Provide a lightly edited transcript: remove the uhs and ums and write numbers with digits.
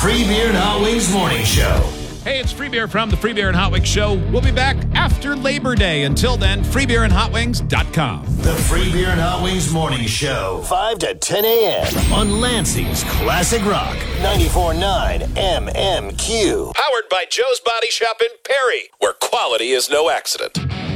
Free Beer and Hot Wings Morning Show. Hey, it's Free Beer from the Free Beer and Hot Wings Show. We'll be back after Labor Day. Until then, freebeerandhotwings.com. The Free Beer and Hot Wings Morning Show. 5 to 10 a.m. on Lansing's Classic Rock. 94.9 MMQ. Powered by Joe's Body Shop in Perry, where quality is no accident.